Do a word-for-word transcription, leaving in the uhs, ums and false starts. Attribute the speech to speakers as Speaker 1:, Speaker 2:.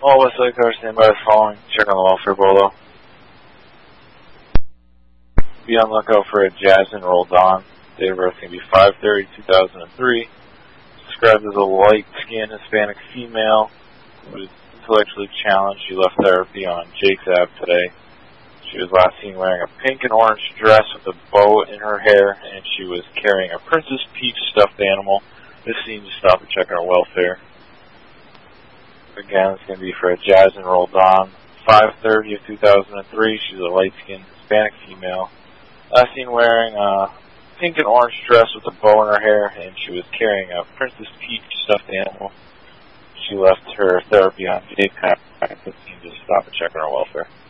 Speaker 1: All West Side Car, stand by following. Check on the welfare, Bolo. Be on the lookout for a Jasmine Roldan. Date of birth can be five thirty, two thousand three. Described as a light-skinned Hispanic female who was intellectually challenged. She left therapy on Jake's Ave today. She was last seen wearing a pink and orange dress with a bow in her hair, and she was carrying a Princess Peach stuffed animal. This scene to stop and check on her welfare. Again, it's going to be for a Jasmine Roldan. five thirty of two thousand three. She's a light-skinned Hispanic female. Last seen wearing a pink and orange dress with a bow in her hair, and she was carrying a Princess Peach stuffed animal. She left her therapy on Jake's Ave. This scene to stop and check on her welfare.